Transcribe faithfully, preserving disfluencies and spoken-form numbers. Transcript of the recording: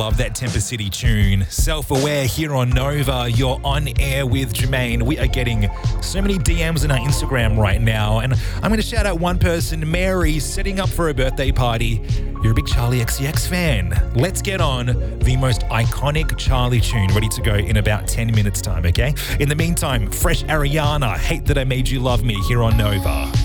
love that Temper City tune. Self-Aware here on Nova. You're on air with Jermaine. We are getting so many D Ms on our Instagram right now. And I'm going to shout out one person, Mary, setting up for a birthday party. You're a big Charlie X C X fan. Let's get on the most iconic Charlie tune, ready to go in about ten minutes time, okay? In the meantime, fresh Ariana, Hate That I Made You Love Me here on Nova.